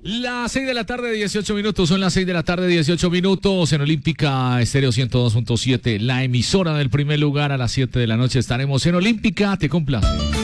Las 6 de la tarde, 18 minutos. Son las 6 de la tarde, 18 minutos. En Olímpica Estéreo 102.7, la emisora del primer lugar. A las 7 de la noche estaremos en Olímpica. Te complace.